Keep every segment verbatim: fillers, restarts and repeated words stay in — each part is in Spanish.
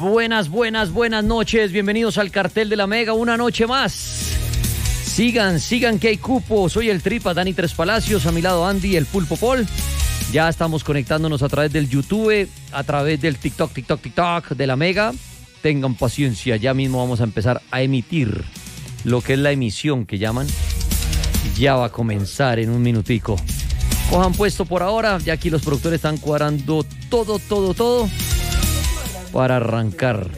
buenas, buenas, buenas noches. Bienvenidos al Cartel de la Mega, una noche más. Sigan, sigan que hay cupo. Soy el Tripa, Dani Tres Palacios, a mi lado Andy, el Pulpo Paul. Ya estamos conectándonos a través del YouTube, a través del TikTok, TikTok, TikTok de la Mega. Tengan paciencia, ya mismo vamos a empezar a emitir lo que es la emisión que llaman. Ya va a comenzar en un minutico. Cojan puesto por ahora, ya aquí los productores están cuadrando todo, todo, todo para arrancar.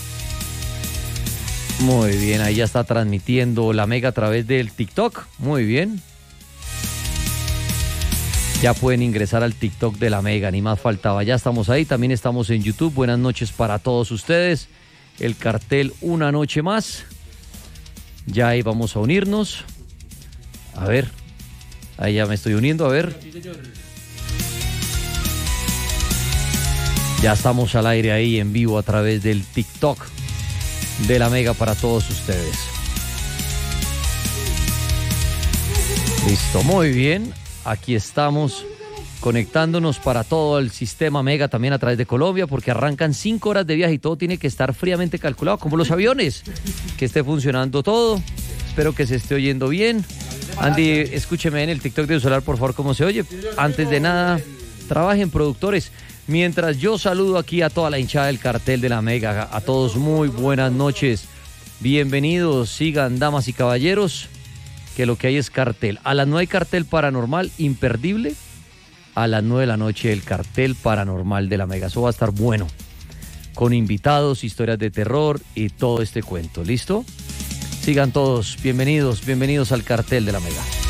Muy bien, ahí ya está transmitiendo la Mega a través del TikTok. Muy bien. Ya pueden ingresar al TikTok de la Mega, ni más faltaba. Ya estamos ahí, también estamos en YouTube. Buenas noches para todos ustedes. El cartel una noche más. Ya ahí vamos a unirnos. A ver, ahí ya me estoy uniendo, a ver. Ya estamos al aire ahí en vivo a través del TikTok de la Mega para todos ustedes. Listo, muy bien. Aquí estamos conectándonos para todo el sistema Mega también a través de Colombia, porque arrancan cinco horas de viaje y todo tiene que estar fríamente calculado, como los aviones. Que esté funcionando todo. Espero que se esté oyendo bien. Andy, escúcheme en el TikTok de Usolar, por favor, cómo se oye. Antes de nada, trabajen productores. Mientras yo saludo aquí a toda la hinchada del Cartel de la Mega, a todos muy buenas noches. Bienvenidos, sigan, damas y caballeros, que lo que hay es cartel. A las nueve hay cartel paranormal imperdible. A las nueve de la noche el Cartel Paranormal de la Mega. Eso va a estar bueno. Con invitados, historias de terror y todo este cuento. ¿Listo? Sigan todos, bienvenidos, bienvenidos al Cartel de la Mega.